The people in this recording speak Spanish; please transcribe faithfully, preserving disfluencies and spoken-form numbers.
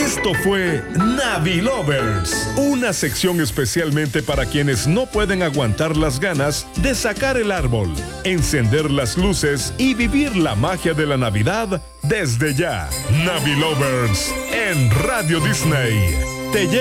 Esto fue Navi Lovers, una sección especialmente para quienes no pueden aguantar las ganas de sacar el árbol, encender las luces y vivir la magia de la Navidad desde ya. Navi Lovers en Radio Disney. Te